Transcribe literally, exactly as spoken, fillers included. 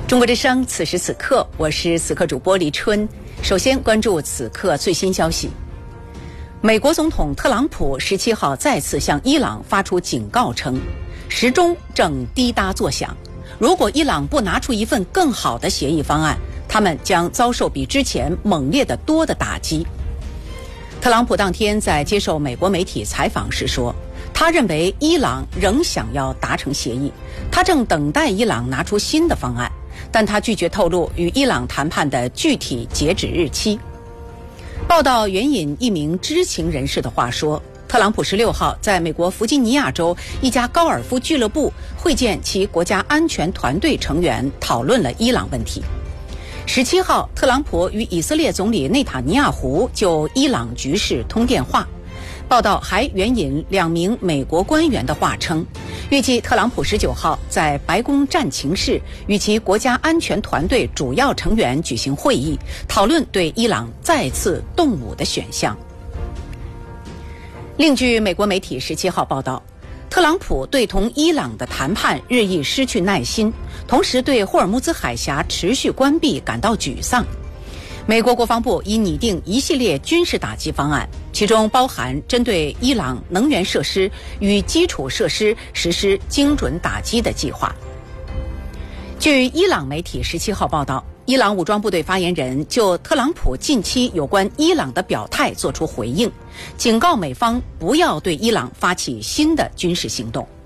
中国之声，此时此刻，我是此刻主播李春。首先关注此刻最新消息。美国总统特朗普十七号再次向伊朗发出警告称，时钟正滴答作响，如果伊朗不拿出一份更好的协议方案，他们将遭受比之前猛烈得多的打击。特朗普当天在接受美国媒体采访时说，他认为伊朗仍想要达成协议，他正等待伊朗拿出新的方案，但他拒绝透露与伊朗谈判的具体截止日期。报道援引一名知情人士的话说，特朗普十六号在美国弗吉尼亚州一家高尔夫俱乐部会见其国家安全团队成员，讨论了伊朗问题。十七号，特朗普与以色列总理内塔尼亚胡就伊朗局势通电话。报道还援引两名美国官员的话称，预计特朗普十九号在白宫战情室与其国家安全团队主要成员举行会议，讨论对伊朗再次动武的选项。另据美国媒体十七号报道，特朗普对同伊朗的谈判日益失去耐心，同时对霍尔木兹海峡持续关闭感到沮丧。美国国防部已拟定一系列军事打击方案，其中包含针对伊朗能源设施与基础设施实施精准打击的计划。据伊朗媒体十七号报道，伊朗武装部队发言人就特朗普近期有关伊朗的表态作出回应，警告美方不要对伊朗发起新的军事行动。